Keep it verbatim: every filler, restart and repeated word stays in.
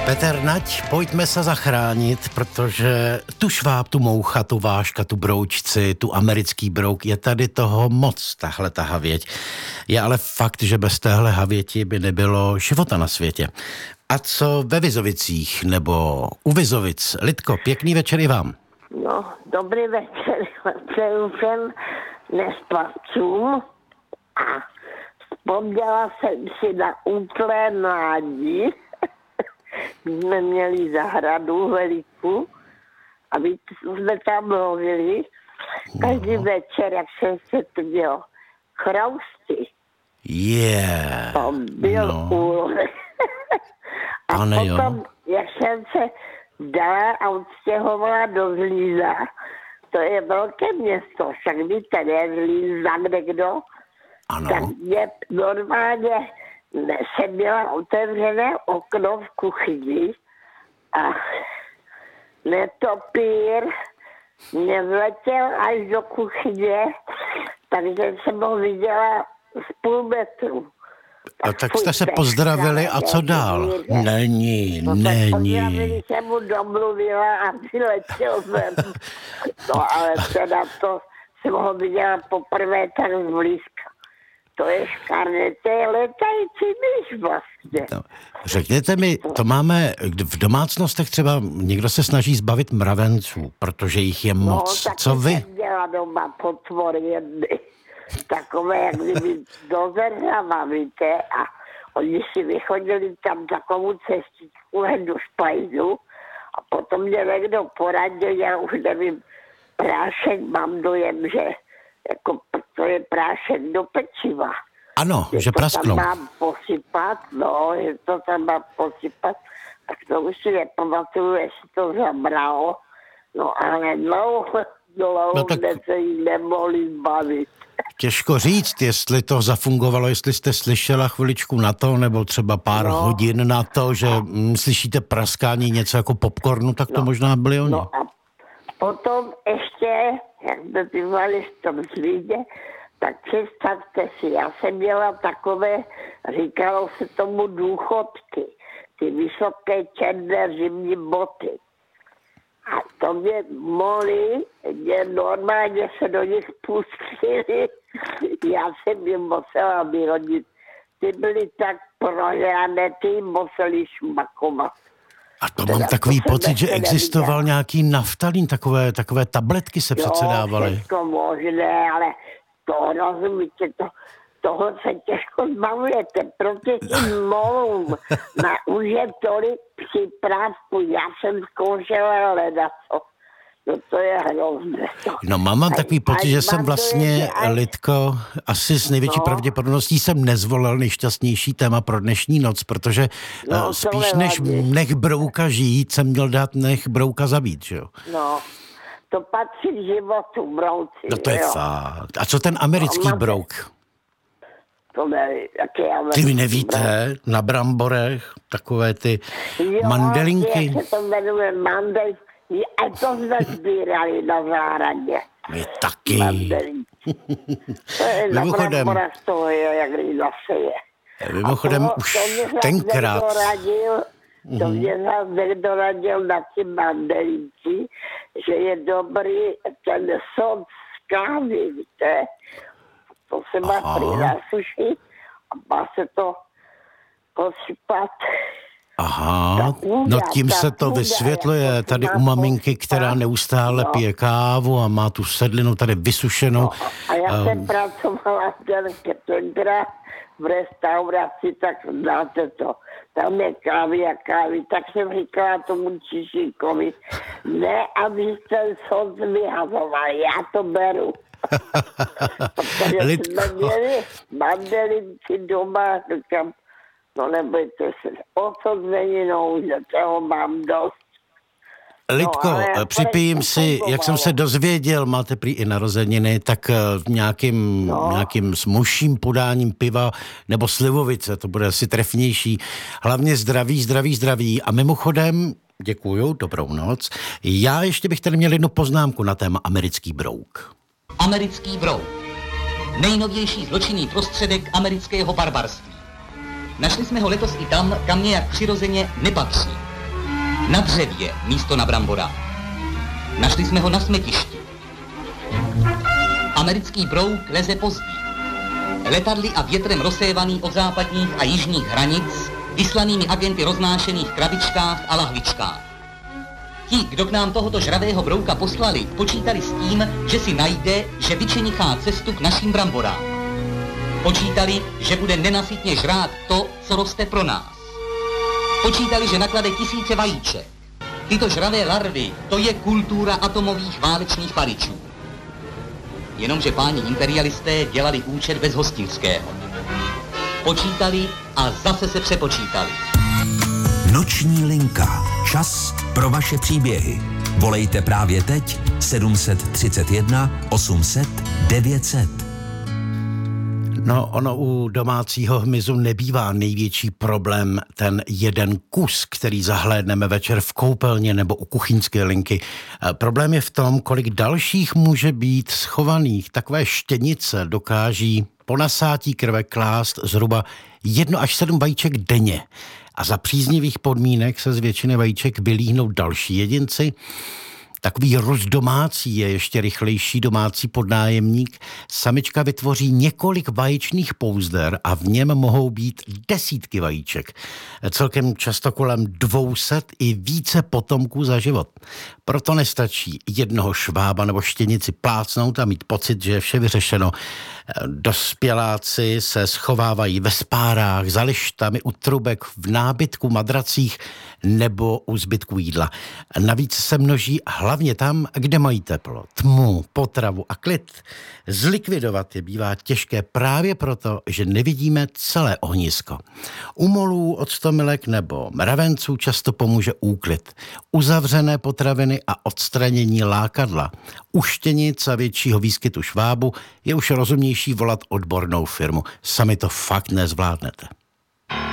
Petr Nať, pojďme se zachránit, protože tu šváb, tu moucha, tu váška, tu broučci, tu americký brouk, je tady toho moc, tahle ta havěť. Je ale fakt, že bez téhle havěti by nebylo života na světě. A co ve Vizovicích nebo u Vizovic? Lidko, pěkný večer i vám. No, dobrý večer. Přeju všem nespavcům a vzpomněla jsem si na útlé mládí. Jsme měli zahradu velikou a my jsme tam mluvili každý no. večer, jak jsem se to dělo. Chrousty. Yeah. To byl no. úlek. A Pane, potom, jo. jak jsem se dala a odstěhovala do Zlína, to je velké město, však víte, ne, Zlína, kde kdo, ano. tak mě normálně jsem měla otevřené okno v kuchyni a netopír mě vletěl až do kuchyně, takže jsem ho viděla z půl metru. A tak jste se pozdravili a co dál? Není, no, není. Pozdravili jsem mu, domluvila a přiletěl jsem. No ale teda to jsem ho viděla poprvé tak zblízka. To je škarné, to je letající myš vlastně. No, řekněte mi, to máme v domácnostech třeba, někdo se snaží zbavit mravenců, protože jich je moc. No, co vy? jsem dělala doma potvor jedny. Takové, jak kdyby do zrhava, víte, a oni si vychodili tam takovou cestičku do špajzu a potom mě někdo poradil, já už nevím, prášek mám dojem, že jako to je prášek do pečiva. Ano, že prasknou. Že to tam mám posypat, no, že to tam mám posypat, tak to už si nepamatuju, jestli to zabralo, no ale dlouho, dlouho no, tak... se jí nemohli zbavit. Těžko říct, jestli to zafungovalo, jestli jste slyšela chviličku na to, nebo třeba pár no. hodin na to, že mm, slyšíte praskání něco jako popcornu, tak to no. možná byli oni. No a potom ještě, jak jsme bývali v tom Zlíně, tak představte si, já jsem měla takové, říkalo se tomu důchodky, ty vysoké černé zimní boty. A to mě mohli, mě normálně se do nich pustili. Já jsem jim musela vyhodit. Ty byly tak prohrané, ty jim museli šmakovat. A to mám takový to pocit, že existoval neviděl. Nějaký naftalín, takové, takové tabletky se přece dávaly. Jo, všechno možné, ale to rozumíte, to, toho se těžko zbavujete, proti tím molům na už je tolik připravku, já jsem zkoušela hledat to. No to je hrozné. No mám, mám takový pocit, že jsem vlastně, aj... Lidko, asi s největší no. pravděpodobností jsem nezvolil nejšťastnější téma pro dnešní noc, protože no, spíš než nech brouka žít, jsem měl dát nech brouka zabít, že jo? No, to patří k životu, brouci. No to je jo. fakt. A co ten americký no, brouk? To nevím, jaký americký Ty vy nevíte, brouk. Na bramborech, takové ty jo, mandelinky. Jo, jak se to jmenuje, mandel... A to jsme sbírali na zahradě. My taky. To je mimochodem, na z toho je, jak zase je. Mimochodem to, už to tenkrát. Radil, to mě nás někdo radil na ty mandelinky, že je dobrý ten sod z kávy, víte. To se má přinasušit a má se to posypat. Aha, no tím se to vysvětluje tady u maminky, která neustále pije kávu a má tu sedlinu tady vysušenou. No, a já jsem pracovala tenkrát v restauraci, tak znáte to, tam je kávy a kávy, tak jsem říkala tomu čišníkovi, ne, aby ten soc vyhazoval, já to beru. Protože jsme měli mandelinky doma, říkám, no nebojte se, o co zmeninou, že toho mám dost. Lidko, no, připijím si, jak jsem se dozvěděl, máte prý i narozeniny, tak nějakým, no. nějakým smuším podáním piva nebo slivovice, to bude asi trefnější. Hlavně zdraví, zdraví, zdraví. A mimochodem, děkuju, dobrou noc. Já ještě bych tady měl jednu poznámku na téma americký brouk. Americký brouk. Nejnovější zločinný prostředek amerického barbarství. Našli jsme ho letos i tam, kam nějak přirozeně nepatří. Na dřevě místo na bramborách. Našli jsme ho na smetišti. Americký brouk leze pozdě. Letadly a větrem rozsévaný od západních a jižních hranic, vyslanými agenty roznášených v krabičkách a lahvičkách. Ti, kdo k nám tohoto žravého brouka poslali, počítali s tím, že si najde, že vyčenichá cestu k našim bramborám. Počítali, že bude nenasytně žrát to, co roste pro nás. Počítali, že naklade tisíce vajíček. Tyto žravé larvy, to je kultura atomových válečných paličů. Jenomže páni imperialisté dělali účet bez hostinského. Počítali a zase se přepočítali. Noční linka. Čas pro vaše příběhy. Volejte právě teď sedm set třicet jedna osm set devět set. No, ono u domácího hmyzu nebývá největší problém ten jeden kus, který zahlédneme večer v koupelně nebo u kuchyňské linky. Problém je v tom, kolik dalších může být schovaných. Takové štěnice dokáží po nasátí krve klást zhruba jedno až sedm vajíček denně. A za příznivých podmínek se z většiny vajíček vylíhnou další jedinci. Takový růst domácí je ještě rychlejší domácí podnájemník. Samička vytvoří několik vaječných pouzder a v něm mohou být desítky vajíček. Celkem často kolem dvě stě i více potomků za život. Proto nestačí jednoho švába nebo štěnici plácnout a mít pocit, že je vše vyřešeno. Dospěláci se schovávají ve spárách, za lištami, u trubek, v nábytku, madracích nebo u zbytku jídla. Navíc se množí hlavně tam, kde mají teplo, tmu, potravu a klid. Zlikvidovat je bývá těžké právě proto, že nevidíme celé ohnisko. U molů, octomilek nebo mravenců často pomůže úklid, uzavřené potraviny a odstranění lákadla. U štěnic a většího výskytu švábu je už rozumnější volat odbornou firmu. Sami to fakt nezvládnete.